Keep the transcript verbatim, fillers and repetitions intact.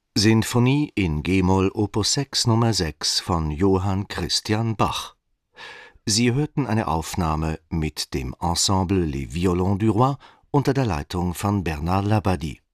Sinfonie in G-Moll Opus sechs Nummer sechs von Johann Christian Bach. Sie hörten eine Aufnahme mit dem Ensemble Les Violons du Roi unter der Leitung von Bernard Labadie.